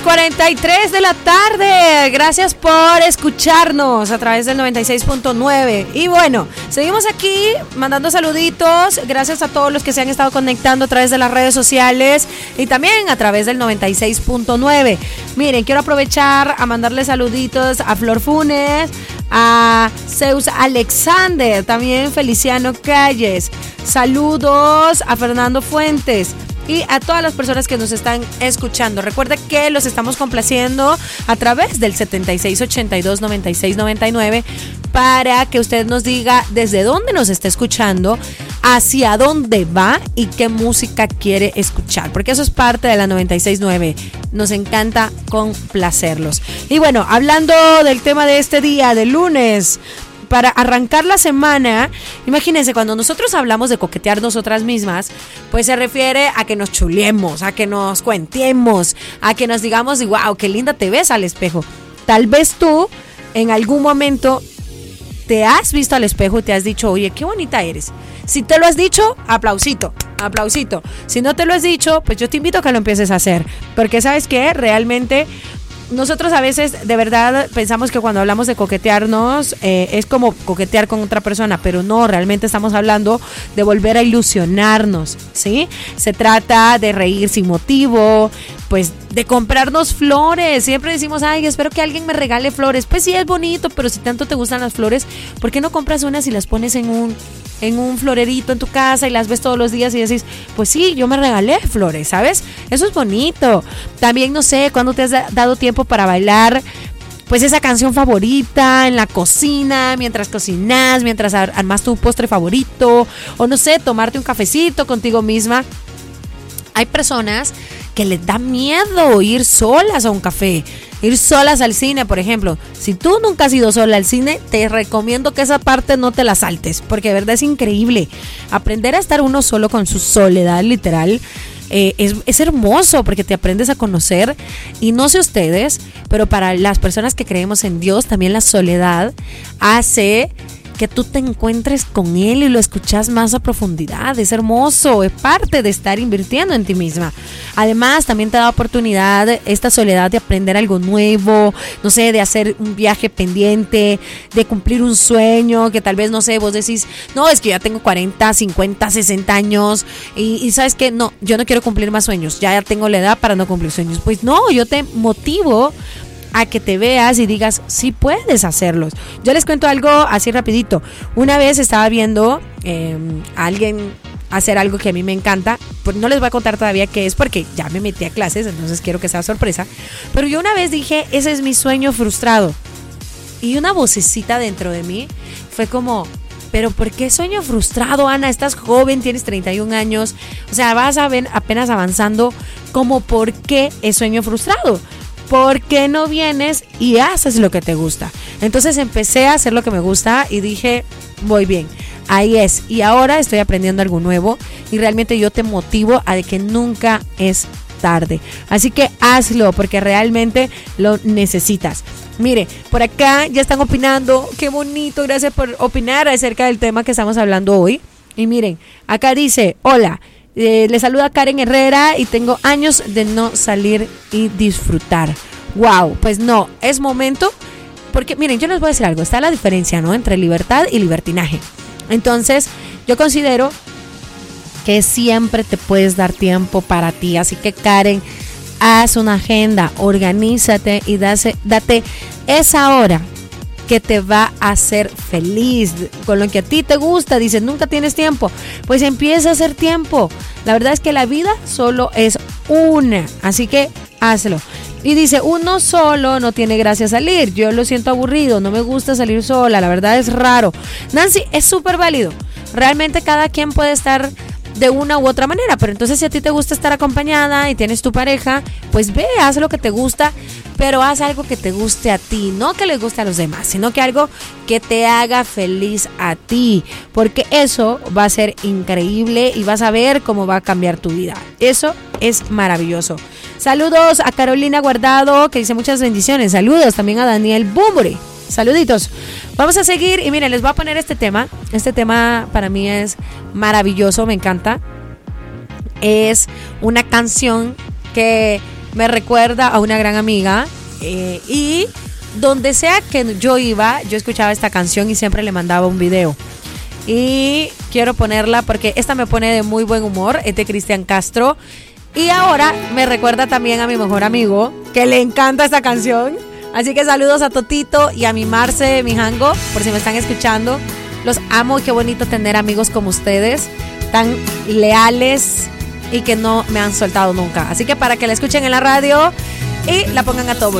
6:43 de la tarde. Gracias por escucharnos a través del 96.9. Y bueno, seguimos aquí mandando saluditos. Gracias a todos los que se han estado conectando a través de las redes sociales y también a través del 96.9. Miren, quiero aprovechar a mandarle saluditos a Flor Funes, a Zeus Alexander, también Feliciano Calles. Saludos a Fernando Fuentes y a todas las personas que nos están escuchando. Recuerda que los estamos complaciendo a través del 7682-9699 para que usted nos diga desde dónde nos está escuchando, hacia dónde va y qué música quiere escuchar, porque eso es parte de la 96.9. Nos encanta complacerlos. Y bueno, hablando del tema de este día, de lunes, para arrancar la semana, imagínense, cuando nosotros hablamos de coquetear nosotras mismas, pues se refiere a que nos chuleemos, a que nos cuentemos, a que nos digamos, wow, qué linda te ves al espejo. Tal vez tú en algún momento te has visto al espejo y te has dicho, oye, qué bonita eres. Si te lo has dicho, aplausito, aplausito. Si no te lo has dicho, pues yo te invito a que lo empieces a hacer, porque ¿sabes qué? Realmente nosotros a veces de verdad pensamos que cuando hablamos de coquetearnos es como coquetear con otra persona, pero no, realmente estamos hablando de volver a ilusionarnos, ¿sí? Se trata de reír sin motivo, pues de comprarnos flores. Siempre decimos, ay, espero que alguien me regale flores. Pues sí, es bonito, pero si tanto te gustan las flores, ¿por qué no compras unas y las pones en un florerito en tu casa y las ves todos los días y decís, pues sí, yo me regalé flores, ¿sabes? Eso es bonito. También, no sé, cuando te has dado tiempo para bailar pues esa canción favorita en la cocina, mientras cocinas, mientras armas tu postre favorito, o no sé, tomarte un cafecito contigo misma. Hay personas que les da miedo ir solas a un café, ir solas al cine, por ejemplo. Si tú nunca has ido sola al cine, te recomiendo que esa parte no te la saltes, porque de verdad es increíble. Aprender a estar uno solo con su soledad, literal, es hermoso, porque te aprendes a conocer. Y no sé ustedes, pero para las personas que creemos en Dios, también la soledad hace que tú te encuentres con Él y lo escuchas más a profundidad. Es hermoso, es parte de estar invirtiendo en ti misma. Además, también te da oportunidad esta soledad de aprender algo nuevo, no sé, de hacer un viaje pendiente, de cumplir un sueño que tal vez, no sé, vos decís, no, es que ya tengo 40, 50, 60 años y ¿sabes qué? No, yo no quiero cumplir más sueños, ya tengo la edad para no cumplir sueños. Pues no, yo te motivo a que te veas y digas, sí puedes hacerlos. Yo les cuento algo así rapidito. Una vez estaba viendo a alguien hacer algo que a mí me encanta. Pues no les voy a contar todavía qué es, porque ya me metí a clases, entonces quiero que sea sorpresa. Pero yo una vez dije, ese es mi sueño frustrado. Y una vocecita dentro de mí fue como, pero ¿por qué sueño frustrado, Ana? Estás joven, tienes 31 años. O sea, vas a ver apenas avanzando. Como, ¿por qué es sueño frustrado? ¿Por qué no vienes y haces lo que te gusta? Entonces empecé a hacer lo que me gusta y dije, voy bien, ahí es. Y ahora estoy aprendiendo algo nuevo y realmente yo te motivo a que nunca es tarde. Así que hazlo, porque realmente lo necesitas. Mire, por acá ya están opinando. Qué bonito, gracias por opinar acerca del tema que estamos hablando hoy. Y miren, acá dice, hola. Le saluda Karen Herrera y tengo años de no salir y disfrutar. Wow, pues no, es momento, porque miren, yo les voy a decir algo, está la diferencia, ¿no?, entre libertad y libertinaje. Entonces, yo considero que siempre te puedes dar tiempo para ti, así que Karen, haz una agenda, organízate y date esa hora que te va a hacer feliz con lo que a ti te gusta. Dices, nunca tienes tiempo, pues empieza a hacer tiempo. La verdad es que la vida solo es una, así que hazlo. Y dice, uno solo no tiene gracia salir, yo lo siento aburrido, no me gusta salir sola, la verdad es raro. Nancy, es súper válido, realmente cada quien puede estar de una u otra manera, pero entonces si a ti te gusta estar acompañada y tienes tu pareja, pues ve, haz lo que te gusta, pero haz algo que te guste a ti, no que les guste a los demás, sino que algo que te haga feliz a ti, porque eso va a ser increíble y vas a ver cómo va a cambiar tu vida. Eso es maravilloso. Saludos a Carolina Guardado, que dice muchas bendiciones. Saludos también a Daniel Bumburi. Saluditos. Vamos a seguir y miren, les voy a poner este tema. Este tema para mí es maravilloso, me encanta. Es una canción que me recuerda a una gran amiga y donde sea que yo iba, yo escuchaba esta canción y siempre le mandaba un video. Y quiero ponerla porque esta me pone de muy buen humor, es de Cristian Castro. Y ahora me recuerda también a mi mejor amigo, que le encanta esta canción. Así que saludos a Totito y a mi Marce, mi Jango, por si me están escuchando. Los amo y qué bonito tener amigos como ustedes, tan leales y que no me han soltado nunca. Así que para que la escuchen en la radio y la pongan a todo volumen.